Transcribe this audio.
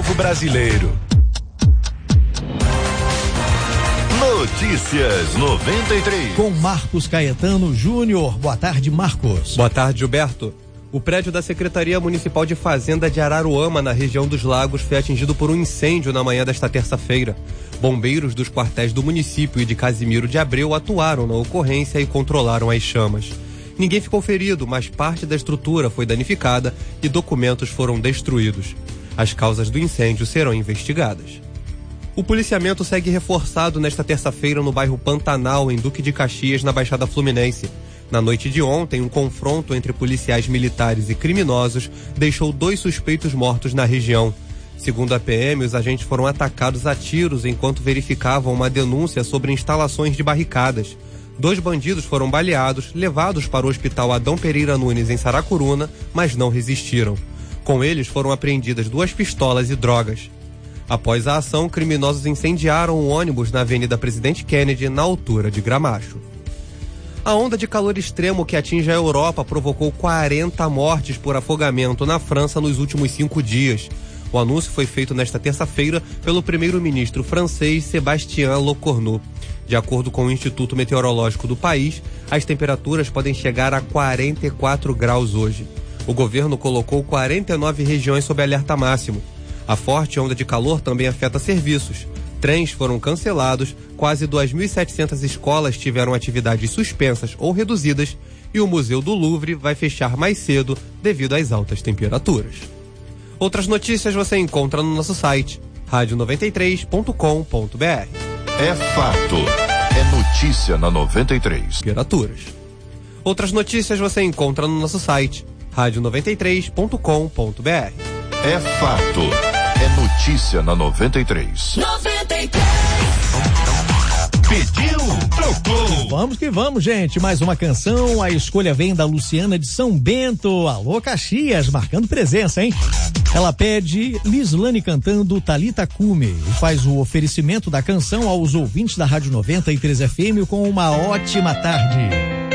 povo brasileiro. Notícias 93. Com Marcos Caetano Júnior. Boa tarde, Marcos. Boa tarde, Gilberto. O prédio da Secretaria Municipal de Fazenda de Araruama, na região dos Lagos, foi atingido por um incêndio na manhã desta terça-feira. Bombeiros dos quartéis do município e de Casimiro de Abreu atuaram na ocorrência e controlaram as chamas. Ninguém ficou ferido, mas parte da estrutura foi danificada e documentos foram destruídos. As causas do incêndio serão investigadas. O policiamento segue reforçado nesta terça-feira no bairro Pantanal, em Duque de Caxias, na Baixada Fluminense. Na noite de ontem, um confronto entre policiais militares e criminosos deixou 2 suspeitos mortos na região. Segundo a PM, os agentes foram atacados a tiros enquanto verificavam uma denúncia sobre instalações de barricadas. 2 bandidos foram baleados, levados para o Hospital Adão Pereira Nunes, em Saracuruna, mas não resistiram. Com eles foram apreendidas 2 pistolas e drogas. Após a ação, criminosos incendiaram um ônibus na Avenida Presidente Kennedy, na altura de Gramacho. A onda de calor extremo que atinge a Europa provocou 40 mortes por afogamento na França nos últimos 5 dias. O anúncio foi feito nesta terça-feira pelo primeiro-ministro francês Sébastien Lecornu. De acordo com o Instituto Meteorológico do país, as temperaturas podem chegar a 44 graus hoje. O governo colocou 49 regiões sob alerta máximo. A forte onda de calor também afeta serviços. Trens foram cancelados, quase 2.700 escolas tiveram atividades suspensas ou reduzidas e o Museu do Louvre vai fechar mais cedo devido às altas temperaturas. Outras notícias você encontra no nosso site, radio93.com.br. É fato. É notícia na 93. Temperaturas. Outras notícias você encontra no nosso site, radio93.com.br. É fato. É notícia na 93. 93. Pediu, trocou. Vamos que vamos, gente. Mais uma canção. A escolha vem da Luciana de São Bento. Alô, Caxias, marcando presença, hein? Ela pede Lislane cantando Thalita Cume e faz o oferecimento da canção aos ouvintes da Rádio 93 FM com uma ótima tarde.